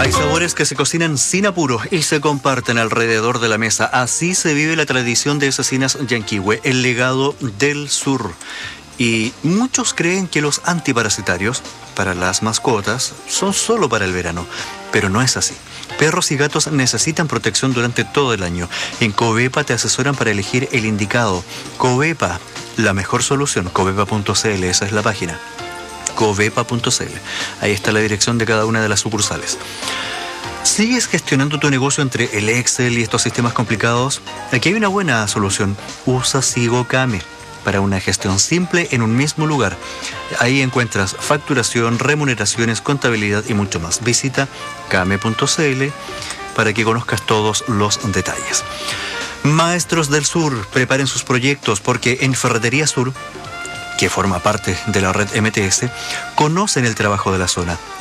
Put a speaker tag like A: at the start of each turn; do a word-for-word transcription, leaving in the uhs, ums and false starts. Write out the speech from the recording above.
A: Hay sabores que se cocinan sin apuro y se comparten alrededor de la mesa. Así se vive la tradición de asesinas yanquihue, el legado del sur. Y muchos creen que los antiparasitarios para las mascotas son solo para el verano, pero no es así. Perros y gatos necesitan protección durante todo el año. En Covepa te asesoran para elegir el indicado. Covepa, la mejor solución. Covepa punto c l, esa es la página. Covepa punto c l. Ahí está la dirección de cada una de las sucursales. ¿Sigues gestionando tu negocio entre el Excel y estos sistemas complicados? Aquí hay una buena solución. Usa SigoKame para una gestión simple en un mismo lugar. Ahí encuentras facturación, remuneraciones, contabilidad y mucho más. Visita kame punto c l para que conozcas todos los detalles. Maestros del Sur, preparen sus proyectos porque en Ferretería Sur, que forma parte de la red M T S, conocen el trabajo de la zona